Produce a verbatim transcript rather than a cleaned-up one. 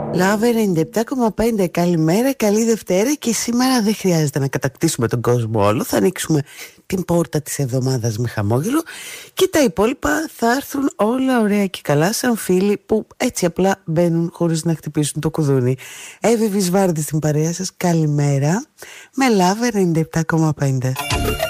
Λάβε ενενήντα επτά κόμμα πέντε. Καλημέρα, καλή Δευτέρα. Και σήμερα δεν χρειάζεται να κατακτήσουμε τον κόσμο όλο. Θα ανοίξουμε την πόρτα της εβδομάδας με χαμόγελο και τα υπόλοιπα θα έρθουν όλα ωραία και καλά, σαν φίλοι που έτσι απλά μπαίνουν χωρίς να χτυπήσουν το κουδούνι. Εύη Βυσβάρντη στην παρέα σας. Καλημέρα με Λάβε ενενήντα επτά κόμμα πέντε.